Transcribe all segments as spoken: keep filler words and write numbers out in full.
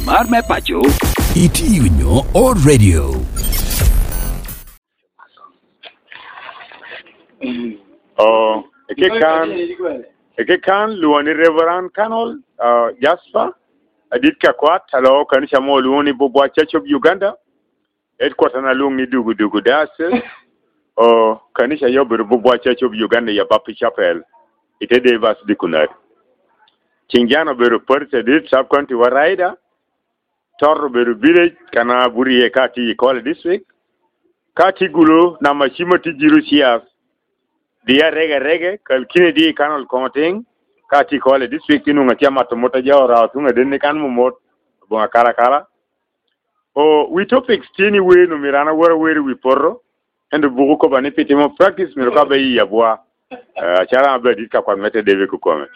mar me pacho itiwinyo o radio. Oh, eke kan eke kan luoni Reverend Colonel uh, Jasper adit ka kwat hello kanisha mo luoni Bobwa Church of Uganda headquarter na lungi dugu dugu dase oh kanisha yobe Bobwa Church of Uganda ya Baptist Chapel ite devas dikunari chingiano beru perse dit sub county waraida tor beru village kana buriye kati call district kati gulo na mashimo tijiru sias dia rege rege kalkine di kanal komating kati call district inu ngatia matomoto jawra tunga denne kan mumot bonga kala kala o we topics tini we no mirana wara weri we porro endo bugu ko bani pitimo practice mi ka bayi yabwa chara abedi ka kwa mete deve ko comment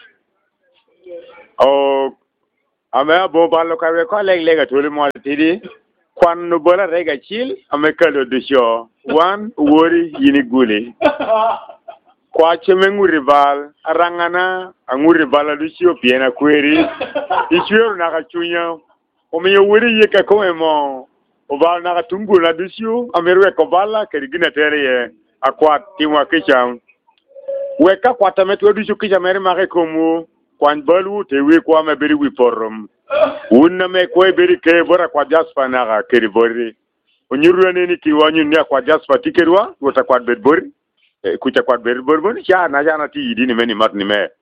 o ame bo ballo ka we ko leg lega tole mo tidi kwan no bola rega chil ame kalo de show one wori yini gule kwa chemengu rival arangana angu rival lucio piena kweri ichiro na kachunya omenye wori yeka ko emo oval na katungu na lucio amerwe ko bala kerigina tere akwa timwa kicha weka kwa tametu lucio kicha mere mare komu kwan balu tewe kwa mebiri wi porum unna me ko beri ke bora kwa Jasper na keribori onyuru neni kiwanyu nya kwa Jasper tikerwa wota kwa bedbori kucha kwa berbon cha na jana ti di ni meni mat ni me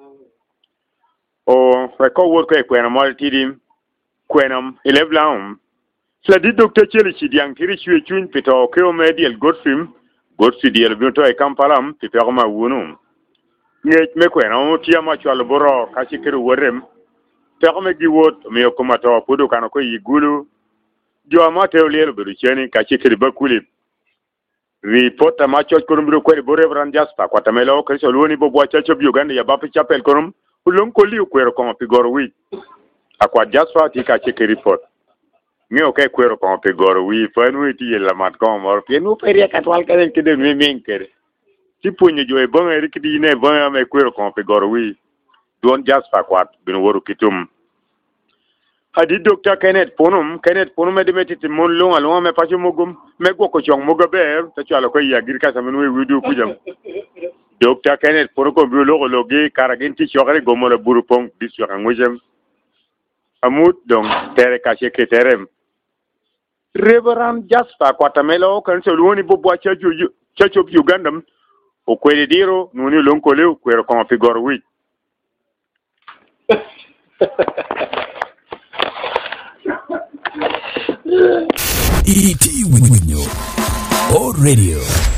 o ko wor ko kwena mal ti dim kwenam eleblaum sla di docteur cheli chi diang tiri chue chun pito ko medial godfim godfi diel binto e kampalam ti perma wunu nge me kwena o ti ama chwal boro ka chi kiru worem perma gi wot me ko mato podo kana ko yigulu jo ama te oliel beru cheni ka chi kiru bakuli report ma church korum bro ko bo Reverend Jasper kwa tamelo ko so luoni Bobwa Church of Uganda ya Baptist Chapel korum ulon ko liu kwero ko pigoro wi akwa Jasper ti ka check report mi o kai kwero ko pigoro wi fanu ti la mat ko mor pe no feria katwal ka den kede mi minker ti punyo jo e bon e rikidi ne bon me kwero ko pigoro wi don Jasper kwat bin woru kitum hadi docteur Kenneth Ponum Kenneth Ponum de metiti mon long alon me pacho mogum me goko chong mogaber ta chala ko ya girka sa menwe widu kujam docteur Kenneth Ponum ko biologue karagin ti chogre gomola burupong bisu ngujam amut donc tere ka secrétaire Reverend Jasper kwatamelo kan so luoni Bobwa Church of Uganda o kwede diro nuni lonko lew kwero ko figure wi itiwinyo o radio.